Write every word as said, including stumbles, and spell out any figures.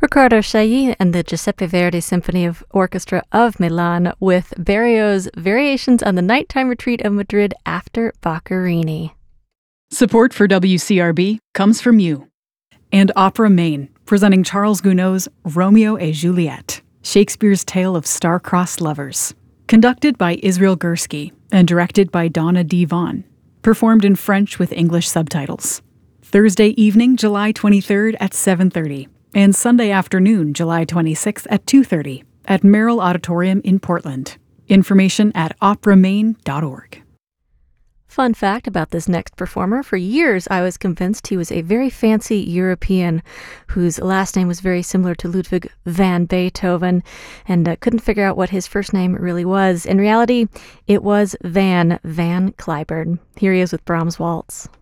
Riccardo Chailly and the Giuseppe Verdi Symphony of Orchestra of Milan with Berrioz's Variations on the Nighttime Retreat of Madrid after Boccherini. Support for W C R B comes from you. And Opera Maine, presenting Charles Gounod's Romeo et Juliet, Shakespeare's tale of star-crossed lovers. Conducted by Israel Gursky and directed by Donna D. Vaughn. Performed in French with English subtitles. Thursday evening, July twenty-third at seven thirty. And Sunday afternoon, July twenty-sixth at two thirty at Merrill Auditorium in Portland. Information at opera maine dot org. Fun fact about this next performer, for years I was convinced he was a very fancy European whose last name was very similar to Ludwig van Beethoven, and uh, couldn't figure out what his first name really was. In reality, it was Van Van Cliburn. Here he is with Brahms' Waltz.